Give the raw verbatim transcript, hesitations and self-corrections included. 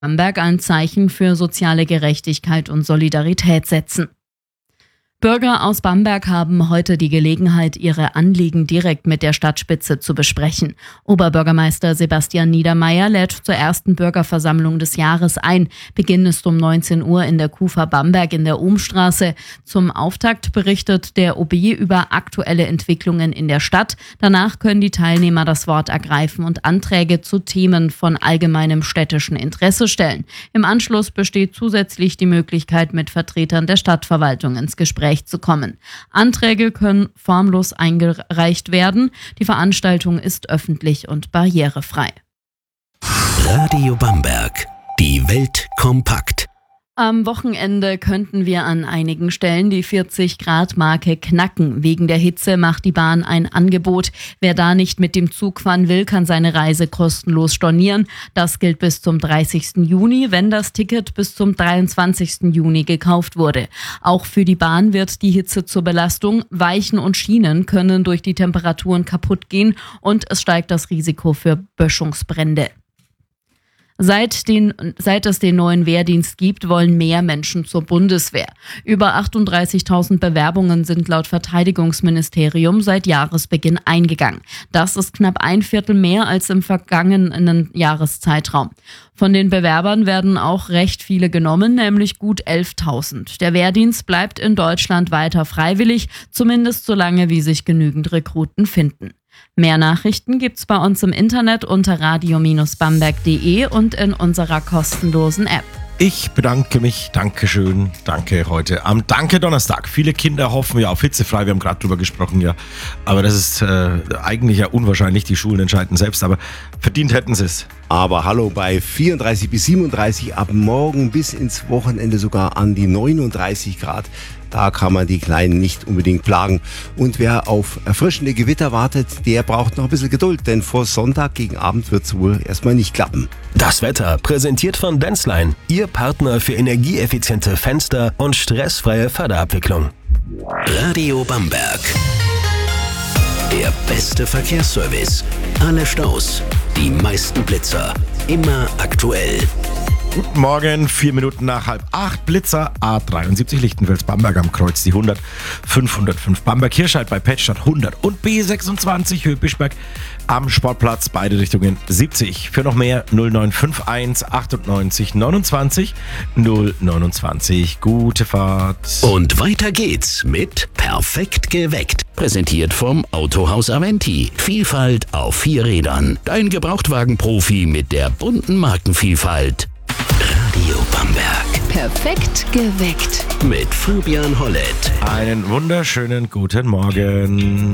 Bamberg ein Zeichen für soziale Gerechtigkeit und Solidarität setzen. Bürger aus Bamberg haben heute die Gelegenheit, ihre Anliegen direkt mit der Stadtspitze zu besprechen. Oberbürgermeister Sebastian Niedermeyer lädt zur ersten Bürgerversammlung des Jahres ein. Beginn ist um neunzehn Uhr in der KUFA Bamberg in der Ohmstraße. Zum Auftakt berichtet der O B über aktuelle Entwicklungen in der Stadt. Danach können die Teilnehmer das Wort ergreifen und Anträge zu Themen von allgemeinem städtischen Interesse stellen. Im Anschluss besteht zusätzlich die Möglichkeit, mit Vertretern der Stadtverwaltung ins Gespräch zu kommen. Anträge können formlos eingereicht werden. Die Veranstaltung ist öffentlich und barrierefrei. Radio Bamberg. Die Welt kompakt. Am Wochenende könnten wir an einigen Stellen die vierzig Grad Marke knacken. Wegen der Hitze macht die Bahn ein Angebot. Wer da nicht mit dem Zug fahren will, kann seine Reise kostenlos stornieren. Das gilt bis zum dreißigsten Juni, wenn das Ticket bis zum dreiundzwanzigsten Juni gekauft wurde. Auch für die Bahn wird die Hitze zur Belastung. Weichen und Schienen können durch die Temperaturen kaputt gehen und es steigt das Risiko für Böschungsbrände. Seit, den, seit es den neuen Wehrdienst gibt, wollen mehr Menschen zur Bundeswehr. Über achtunddreißigtausend Bewerbungen sind laut Verteidigungsministerium seit Jahresbeginn eingegangen. Das ist knapp ein Viertel mehr als im vergangenen Jahreszeitraum. Von den Bewerbern werden auch recht viele genommen, nämlich gut elftausend. Der Wehrdienst bleibt in Deutschland weiter freiwillig, zumindest so lange wie sich genügend Rekruten finden. Mehr Nachrichten gibt's bei uns im Internet unter radio Bindestrich bamberg punkt de und in unserer kostenlosen App. Ich bedanke mich, Dankeschön, danke heute am Danke-Donnerstag. Viele Kinder hoffen ja auf hitzefrei, wir haben gerade drüber gesprochen, ja. Aber das ist äh, eigentlich ja unwahrscheinlich, die Schulen entscheiden selbst, aber verdient hätten sie es. Aber hallo, bei vierunddreißig bis siebenunddreißig, ab morgen bis ins Wochenende sogar an die neununddreißig Grad. Da kann man die Kleinen nicht unbedingt plagen. Und wer auf erfrischende Gewitter wartet, der braucht noch ein bisschen Geduld, denn vor Sonntag gegen Abend wird es wohl erstmal nicht klappen. Das Wetter präsentiert von Denzlein, Ihr Partner für energieeffiziente Fenster und stressfreie Förderabwicklung. Radio Bamberg. Der beste Verkehrsservice. Alle Staus, die meisten Blitzer, immer aktuell. Guten Morgen, vier Minuten nach halb acht, Blitzer A dreiundsiebzig Lichtenfels-Bamberg am Kreuz, die hundert, fünfhundertfünf Bamberg-Hirscheid bei Pettstadt hundert und B sechsundzwanzig Höhe-Bischberg am Sportplatz, beide Richtungen siebzig. Für noch mehr null neun fünf eins achtundneunzig neunundzwanzig null neunundzwanzig. Gute Fahrt. Und weiter geht's mit Perfekt geweckt. Präsentiert vom Autohaus Aventi. Vielfalt auf vier Rädern. Dein Gebrauchtwagen-Profi mit der bunten Markenvielfalt. Radio Bamberg. Perfekt geweckt. Mit Fabian Hollett. Einen wunderschönen guten Morgen.